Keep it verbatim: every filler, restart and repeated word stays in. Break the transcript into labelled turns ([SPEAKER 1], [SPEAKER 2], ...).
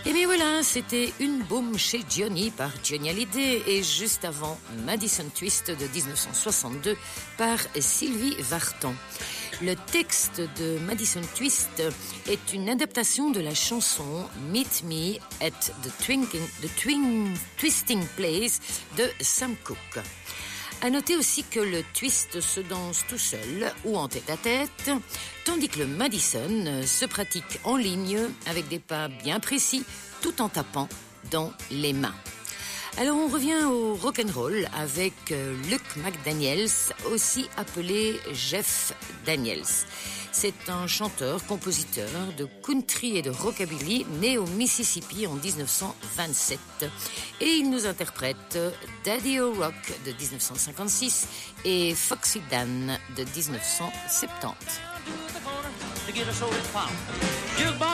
[SPEAKER 1] Et bien voilà, c'était Une Boum chez Johnny par Johnny Hallyday et juste avant Madison Twist de dix-neuf cent soixante-deux par Sylvie Vartan. Le texte de Madison Twist est une adaptation de la chanson Meet Me at the, Twinking, the Twin, Twisting Place de Sam Cooke. À noter aussi que le twist se danse tout seul ou en tête-à-tête, tandis que le Madison se pratique en ligne avec des pas bien précis, tout en tapant dans les mains. Alors on revient au rock'n'roll avec Luke McDaniels, aussi appelé Jeff Daniels. C'est un chanteur, compositeur de country et de rockabilly né au Mississippi en dix-neuf cent vingt-sept. Et il nous interprète Daddy O'Rock de dix-neuf cent cinquante-six et Foxy Dan de dix-neuf cent soixante-dix.